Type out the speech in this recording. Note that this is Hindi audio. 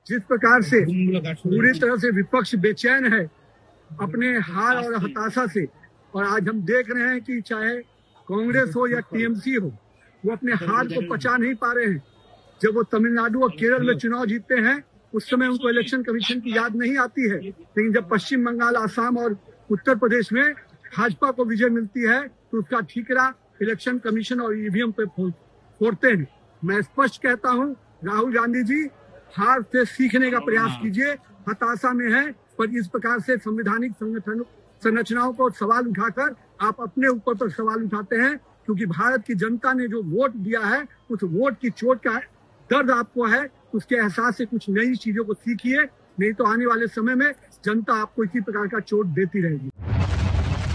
जिस प्रकार से पूरी तरह से विपक्ष बेचैन है अपने हार और हताशा से, और आज हम देख रहे हैं कि चाहे कांग्रेस हो या टीएमसी हो, वो अपने हार को पचा नहीं पा रहे हैं। जब वो तमिलनाडु और केरल में चुनाव जीतते हैं उस समय उनको इलेक्शन कमीशन की याद नहीं आती है, लेकिन जब पश्चिम बंगाल, आसाम और उत्तर प्रदेश में भाजपा को विजय मिलती है तो उसका ठीकरा इलेक्शन कमीशन और ईवीएम पे फोड़ते हैं। मैं स्पष्ट कहता हूं, राहुल गांधी जी, हार से सीखने का प्रयास कीजिए। हताशा में है, पर इस प्रकार से संवैधानिक संरचनाओं को सवाल उठाकर आप अपने ऊपर पर सवाल उठाते हैं, क्योंकि भारत की जनता ने जो वोट दिया है उस वोट की चोट का दर्द आपको है। उसके एहसास से कुछ नई चीजों को सीखिए, नहीं तो आने वाले समय में जनता आपको इसी प्रकार का चोट देती रहेगी।